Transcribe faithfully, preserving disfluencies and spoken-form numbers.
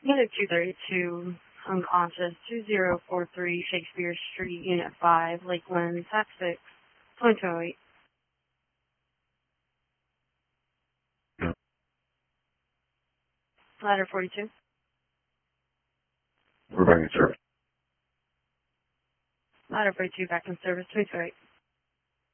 Unit two thirty-two, unconscious, two zero four three Shakespeare Street, Unit five, Lakeland, Tax six, twenty oh eight. Ladder forty-two. We're back in service. Ladder forty-two, back in service, twenty oh eight.